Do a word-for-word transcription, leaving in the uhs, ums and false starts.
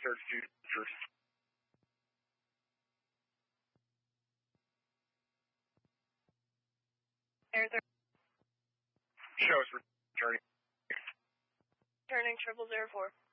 thirty-two. Air thirty. Shows returning. Turning triple zero four.